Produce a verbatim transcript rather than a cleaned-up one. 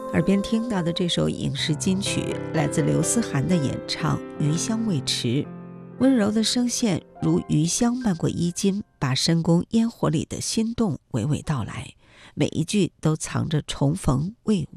耳边听到的这首影视金曲来自刘思涵的演唱《余香未迟》，温柔的声线如余香漫过衣襟，把深宫烟火里的心动娓娓道来，每一句都藏着重逢未